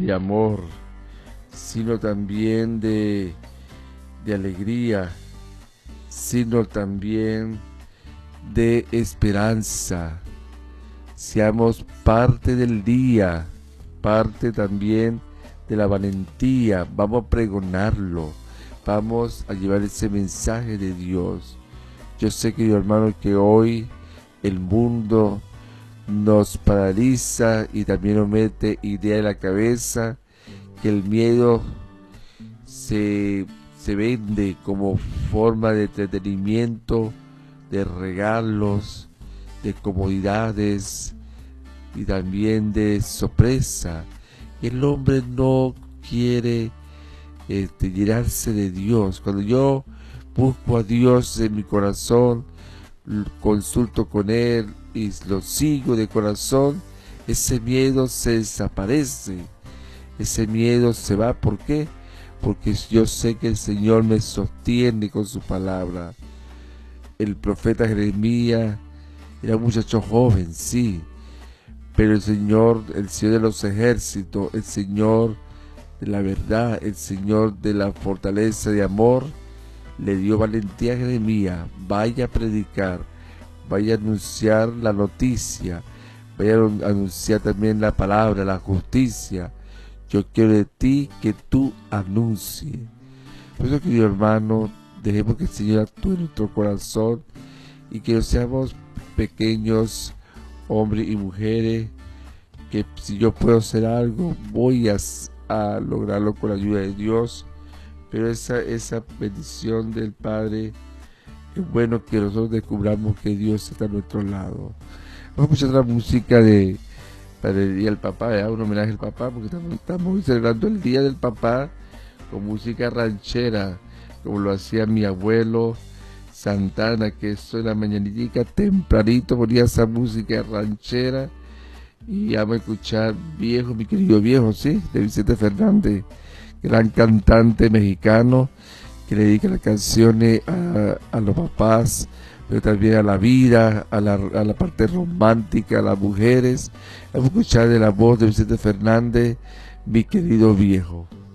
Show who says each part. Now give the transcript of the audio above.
Speaker 1: de amor, sino también de alegría, sino también de esperanza. Seamos parte del día, parte también de la valentía. Vamos a pregonarlo, vamos a llevar ese mensaje de Dios. Yo sé, querido hermano, que hoy el mundo nos paraliza y también nos mete idea en la cabeza que el miedo se vende como forma de entretenimiento, de regalos, de comodidades y también de sorpresa. El hombre no quiere llenarse de Dios. Cuando yo busco a Dios en mi corazón, consulto con Él y lo sigo de corazón, ese miedo se desaparece, ese miedo se va. ¿Por qué? Porque yo sé que el Señor me sostiene con su palabra. El profeta Jeremías era un muchacho joven, sí, pero el Señor de los ejércitos, el Señor de la verdad, el Señor de la fortaleza de amor, le dio valentía a Jeremías. Vaya a predicar, vaya a anunciar la noticia, vaya a anunciar también la palabra, la justicia. Yo quiero de ti que tú anuncies. Por eso, querido hermano, dejemos que el Señor actúe en nuestro corazón y que seamos pequeños hombres y mujeres, que si yo puedo hacer algo, voy a lograrlo con la ayuda de Dios. Pero esa bendición del Padre, es bueno que nosotros descubramos que Dios está a nuestro lado. Vamos a escuchar la música para el Día del Papá, un homenaje al papá, porque estamos celebrando el Día del Papá con música ranchera, como lo hacía mi abuelo Santana, que eso en la mañanita tempranito ponía esa música ranchera. Y vamos a escuchar Viejo, mi querido viejo, ¿sí? De Vicente Fernández, gran cantante mexicano que le dedica las canciones a los papás, pero también a la vida, a la parte romántica, a las mujeres. Vamos a escuchar de la voz de Vicente Fernández, Mi querido viejo.